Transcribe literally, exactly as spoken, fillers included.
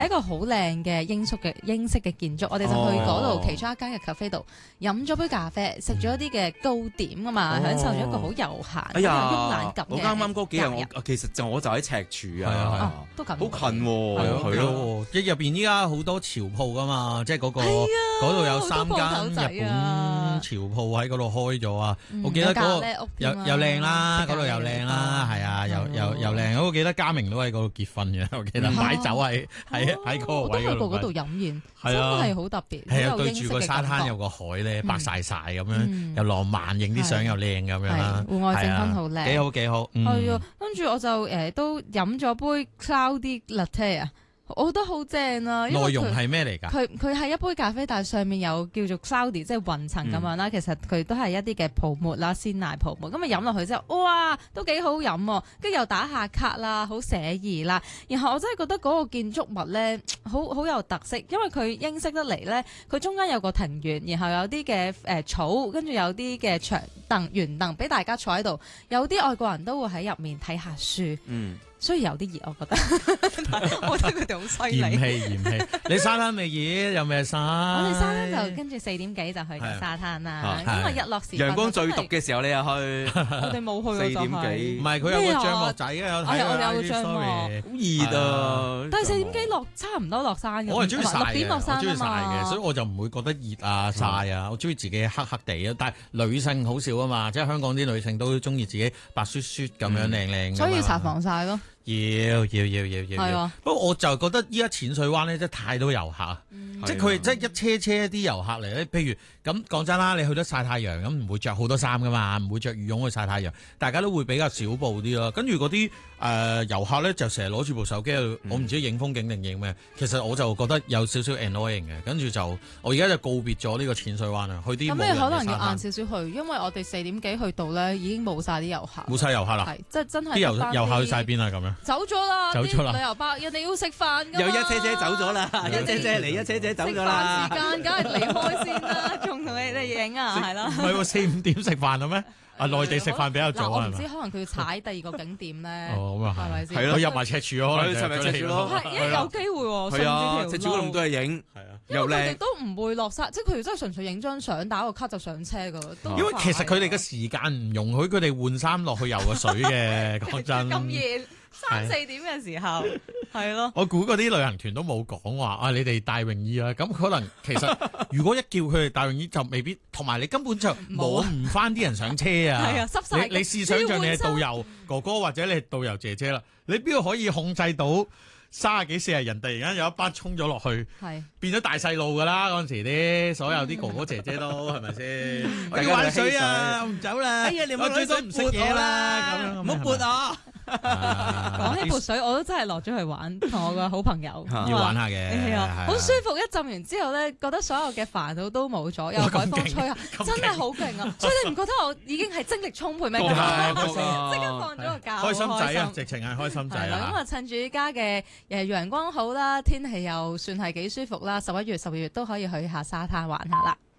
一個好靚嘅英式嘅英式嘅建築，我哋就去嗰度其中一間嘅 cafe 度飲咗杯咖啡，食咗一啲嘅糕點啊嘛，享受咗一個好悠閒、 哎呀， 慵懶感嘅。 我啱啱嗰幾日我其實就我就喺赤柱啊， 都近， 好近喎， 係咯，一入邊依家好多潮鋪噶嘛，即係嗰個嗰度有三間日本潮鋪喺嗰度開咗啊！我記得嗰個又又靚啦，嗰度又靚啦，係啊，又又又靚。我記得嘉明都喺嗰度結婚嘅，我記得擺酒喺喺喺嗰個位嗰度。 都去過嗰度飲宴，真係好特別。 係啊，對住個沙灘有個海咧，白晒晒咁樣，又浪漫，影啲相又靚咁樣啦。 戶外景觀好靚， 幾好幾好。 係啊，跟住我就誒都飲咗杯 Cloudy Latte 啊。我覺得好正啊！ 內容係咩嚟㗎？ 佢佢係一杯咖啡，但係上面有叫做 cloudy，即係雲層咁樣啦。嗯、其實佢都係一啲嘅泡沫啦，鮮奶泡沫。咁啊飲落去之後，哇，都幾好飲喎！跟住又打下卡啦，好寫意啦。然後我真係覺得嗰個建築物咧，好好有特色，因為佢英式得嚟咧，佢中間有個庭園，然後有啲嘅誒草，跟住有啲嘅長凳、圓凳俾大家坐喺度。有啲外國人都會喺入面睇下書。嗯。雖然有啲熱，我覺得，我覺得佢哋好犀利。 嫌棄嫌棄，你沙灘未熱，有咩沙？ 我哋沙灘就跟住四點幾就去咗沙灘啦。因為日落時陽光最毒嘅時候，你又去？ 我哋冇去。 四點幾？ 唔係佢有個帳幕仔嘅，有睇啊。 我有個帳幕， 好熱啊！ 但係四點幾落，差唔多落山嘅。 我係中意曬嘅， 六點落山啊嘛。 所以我就唔會覺得熱啊曬啊。我中意自己黑黑地啊。但係女性好少啊嘛，即係香港啲女性都中意自己白雪雪咁樣靚靚。 所以要搽防曬咯。 要要要要要要，不過我就覺得依家淺水灣咧，真係太多遊客，嗯、即係佢即係一車車啲遊客嚟咧。譬如咁講真啦，你去咗曬太陽咁，唔會着好多衫噶嘛，唔會着羽絨去曬太陽，大家都會比較少步啲咯。跟住嗰啲誒遊客咧，就成日攞住部手機，嗯、我唔知影風景定影咩。其實我就覺得有少少 annoying 嘅。跟住就我而家就告別咗呢個淺水灣啊，去啲冇人嘅沙灘。 咁你可能要晏少少去，因為我哋四點幾去到咧，已經冇晒啲遊客。 冇晒遊客啦， 係即係真係啲遊遊客去晒邊啊？咁樣。 走咗啦， 走咗啦！ 旅遊巴人哋要食飯㗎嘛， 有一車車走咗啦，一車車嚟，一車車走咗啦。 食飯時間梗係離開先啦，仲同你哋影啊，係啦。 唔係喎，四五點食飯啦咩？啊，內地食飯比較早啊， 我唔知可能佢要踩第二個景點咧。 哦，咁啊係， 係咪先？ 係咯， 佢入埋赤柱可能就入埋赤柱咯。 係，因為有機會喎。 係啊，赤柱嗰度咁多嘢影，係啊，又靚。佢哋都唔會落山，即係佢哋真係純粹影張相，打個卡就上車㗎。 因為其實佢哋嘅時間唔容許佢哋換衫落去游個水嘅，講真。 咁熱。三四點嘅時候，係咯。 我估嗰啲旅行團都冇講話啊，你哋帶泳衣啦。咁可能其實如果一叫佢哋帶泳衣，就未必。同埋你根本就摸唔翻啲人上車啊。係啊，濕晒。你你試想像你係導遊哥哥或者你係導遊姐姐啦，你邊度可以控制到三十幾四十人突然間有一班衝咗落去，係變咗大細路噶啦。嗰陣時啲所有啲哥哥姐姐都係咪先？我要玩水啊，我唔走啦。哎呀，你唔好最多唔食嘢啦，咁樣唔好撥我。 講起潑水，我都真係落咗去玩，同我個好朋友要玩下嘅， 好舒服。一浸完之後咧，覺得所有嘅煩惱都冇咗，有海風吹下，真係好勁啊！所以你唔覺得我已經係精力充沛咩？即刻放咗個假， 開心仔啊！直情係開心仔啊！ 咁啊，趁住依家嘅誒陽光好啦，天氣又算係幾舒服啦，十一月、十二月都可以去下沙灘玩下啦。